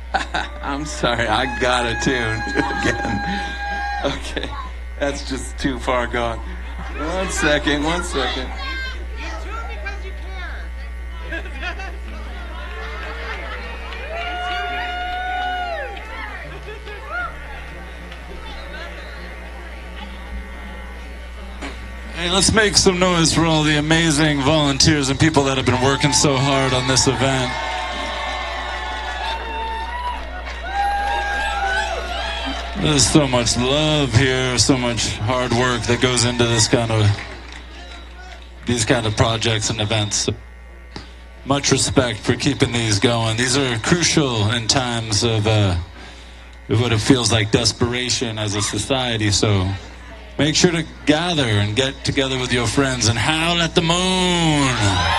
I'm sorry, I got a tune again. Okay, that's just too far gone. One second. You tune because you care. Hey, let's make some noise for all the amazing volunteers and people that have been working so hard on this event. There's so much love here, so much hard work that goes into these kind of projects and events. Much respect for keeping these going. These are crucial in times of what it feels like desperation as a society. So make sure to gather and get together with your friends and howl at the moon.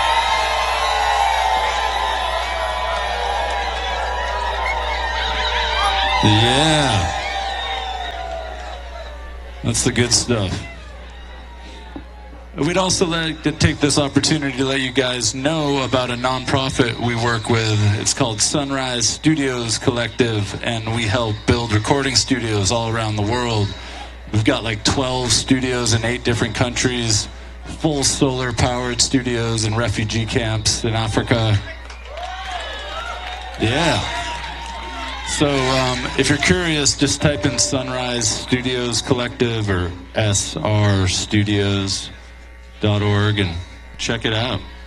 Yeah. That's the good stuff. We'd also like to take this opportunity to let you guys know about a nonprofit we work with. It's called Sunrise Studios Collective, and we help build recording studios all around the world. We've got like 12 studios in 8 different countries, full solar-powered studios in refugee camps in Africa. Yeah. So if you're curious, just type in Sunrise Studios Collective or srstudios.org and check it out.